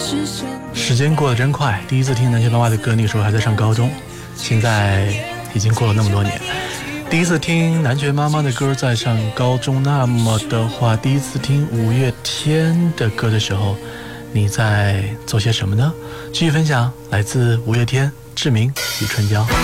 时间过得真快，第一次听南拳妈妈的歌，那时候还在上高中，现在已经过了那么多年。第一次听南拳妈妈的歌在上高中，那么的话，第一次听五月天的歌的时候，你在做些什么呢？继续分享来自五月天《志明与春娇》。